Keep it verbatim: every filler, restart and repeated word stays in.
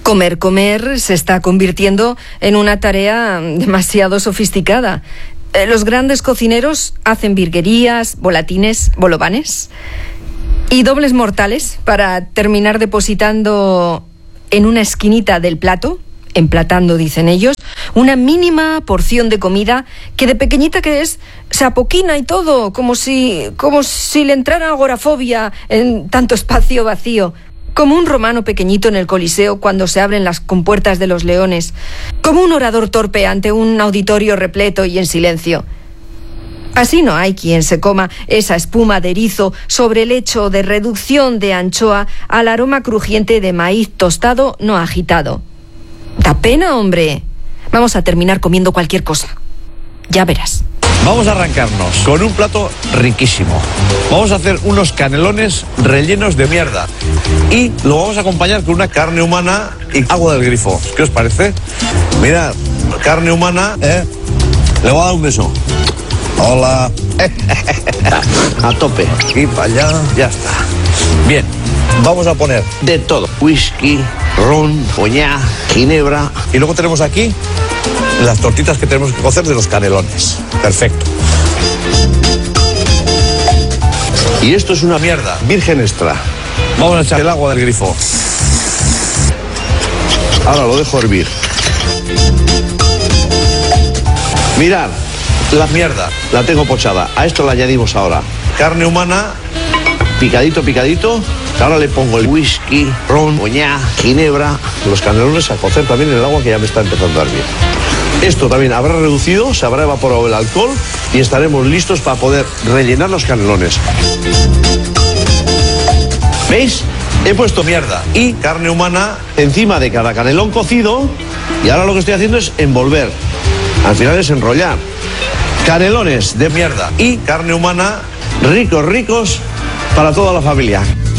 Comer, comer se está convirtiendo en una tarea demasiado sofisticada. Eh, los grandes cocineros hacen virguerías, volatines, bolovanes y dobles mortales para terminar depositando en una esquinita del plato, emplatando, dicen ellos, una mínima porción de comida que de pequeñita que es, se apoquina y todo, como si, como si le entrara agorafobia en tanto espacio vacío. Como un romano pequeñito en el Coliseo cuando se abren las compuertas de los leones. Como un orador torpe ante un auditorio repleto y en silencio. Así no hay quien se coma esa espuma de erizo sobre el hecho de reducción de anchoa al aroma crujiente de maíz tostado no agitado. Da pena, hombre. Vamos a terminar comiendo cualquier cosa. Ya verás. Vamos a arrancarnos con un plato riquísimo. Vamos a hacer unos canelones rellenos de mierda. Y lo vamos a acompañar con una carne humana y agua del grifo. ¿Qué os parece? Mirad, carne humana, ¿eh? Le voy a dar un beso. Hola. A tope. Y para allá, ya está. Bien, vamos a poner de todo. Whisky, ron, coñac, ginebra. Y luego tenemos aquí las tortitas que tenemos que cocer de los canelones. Perfecto. Y esto es una mierda, virgen extra. Vamos a echar el agua del grifo. Ahora lo dejo hervir. Mirad, la mierda la tengo pochada. A esto le añadimos ahora carne humana, picadito, picadito. Ahora le pongo el whisky, ron, coñac, ginebra, los canelones a cocer también en el agua que ya me está empezando a hervir. Esto también habrá reducido, se habrá evaporado el alcohol y estaremos listos para poder rellenar los canelones. ¿Veis? He puesto mierda y carne humana encima de cada canelón cocido y ahora lo que estoy haciendo es envolver. Al final es enrollar. Canelones de mierda y carne humana ricos, ricos para toda la familia.